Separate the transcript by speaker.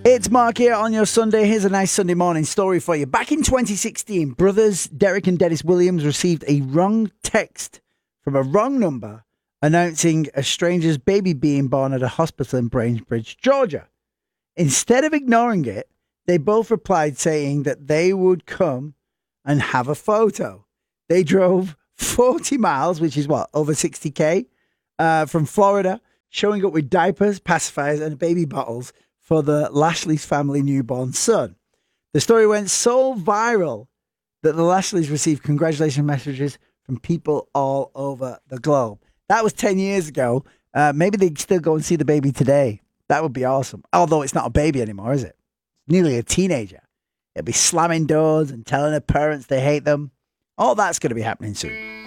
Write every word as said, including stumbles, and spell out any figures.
Speaker 1: It's Mark here on your Sunday. Here's a nice Sunday morning story for you. Back in twenty sixteen, brothers Derek and Dennis Williams received a wrong text from a wrong number announcing a stranger's baby being born at a hospital in Bainbridge, Georgia. Instead of ignoring it, they both replied saying that they would come and have a photo. They drove forty miles, which is what, over sixty k, uh, from Florida, showing up with diapers, pacifiers and baby bottles for the Lashley's family newborn son. The story went so viral that the Lashleys received congratulation messages from people all over the globe. That was ten years ago. Uh, maybe they still go and see the baby today. That would be awesome. Although it's not a baby anymore, is it? Nearly a teenager. It'll be slamming doors and telling her parents they hate them. All that's going to be happening soon.